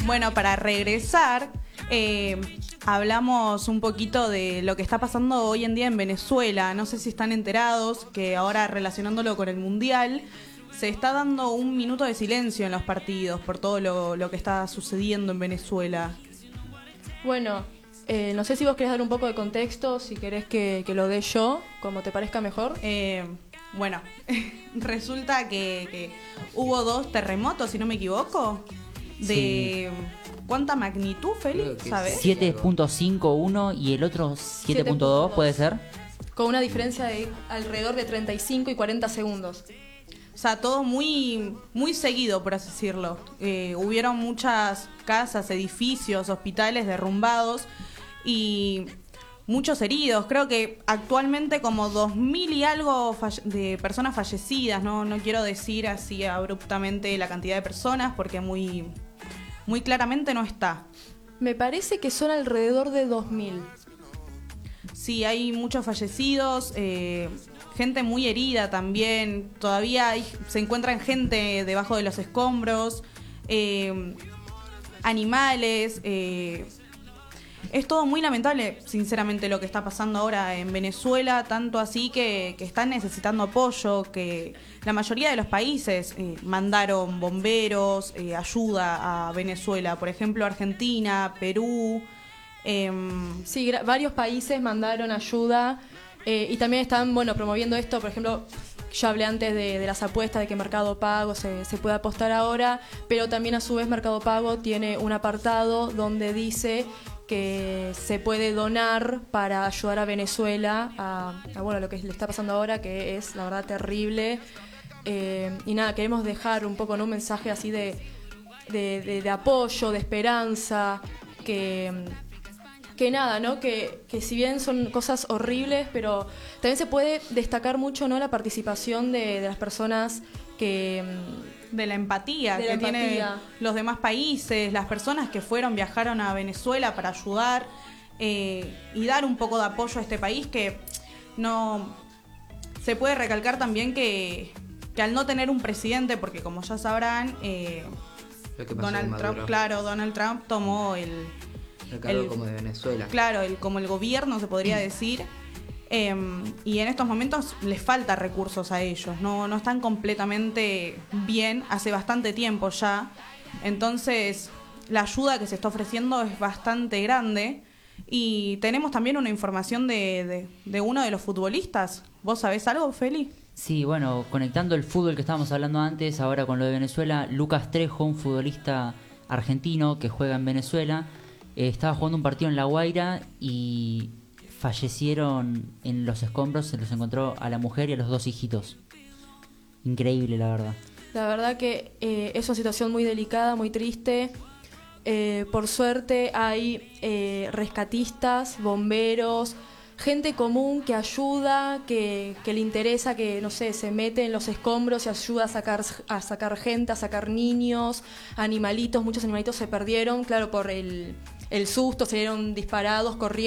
Bueno, para regresar, hablamos un poquito de lo que está pasando hoy en día en Venezuela. No sé si están enterados que ahora, relacionándolo con el Mundial, se está dando un minuto de silencio en los partidos por todo lo que está sucediendo en Venezuela. Bueno, no sé si vos querés dar un poco de contexto, si querés que lo dé yo, como te parezca mejor. Bueno, resulta que hubo 2 terremotos, si no me equivoco. De ¿cuánta magnitud, Félix? ¿Sabes? 7.5 uno y el otro 7.2, ¿puede ser? Con una diferencia de alrededor de 35 y 40 segundos. O sea, todo muy, muy seguido, por así decirlo. Hubieron muchas casas, edificios, hospitales derrumbados y muchos heridos. Creo que actualmente como 2.000 y algo de personas fallecidas. No quiero decir así abruptamente la cantidad de personas porque muy claramente no está. Me parece que son alrededor de 2.000. Sí, hay muchos fallecidos, gente muy herida también. Todavía se encuentran gente debajo de los escombros, animales. Es todo muy lamentable, sinceramente, lo que está pasando ahora en Venezuela, tanto así que están necesitando apoyo, que la mayoría de los países mandaron bomberos, ayuda a Venezuela, por ejemplo Argentina, Perú. Sí, varios países mandaron ayuda y también están promoviendo esto. Por ejemplo, ya hablé antes de las apuestas, de que Mercado Pago se puede apostar ahora, pero también a su vez Mercado Pago tiene un apartado donde dice que se puede donar para ayudar a Venezuela a lo que le está pasando ahora, que es la verdad terrible. Y nada, queremos dejar un poco un mensaje así de apoyo, de esperanza, que nada, ¿no? Que si bien son cosas horribles, pero también se puede destacar mucho, ¿no? La participación de las personas que... De la empatía que tienen los demás países, las personas que viajaron a Venezuela para ayudar y dar un poco de apoyo a este país, que no... Se puede recalcar también que al no tener un presidente, porque como ya sabrán, Donald Trump tomó el cargo como de Venezuela. Claro, como el gobierno, se podría decir. Y en estos momentos les falta recursos a ellos. No están completamente bien hace bastante tiempo ya. Entonces, la ayuda que se está ofreciendo es bastante grande. Y tenemos también una información de uno de los futbolistas. ¿Vos sabés algo, Feli? Sí, bueno, conectando el fútbol que estábamos hablando antes, ahora con lo de Venezuela, Lucas Trejo, un futbolista argentino que juega en Venezuela, estaba jugando un partido en La Guaira y fallecieron en los escombros. Se los encontró a la mujer y a los 2 hijitos. Increíble, la verdad. La verdad que es una situación muy delicada, muy triste. Por suerte hay rescatistas, bomberos, gente común que ayuda, que le interesa, que no sé, se mete en los escombros y ayuda a sacar gente, a sacar niños, animalitos. Muchos animalitos se perdieron, claro, por el susto, se dieron disparados, corriendo.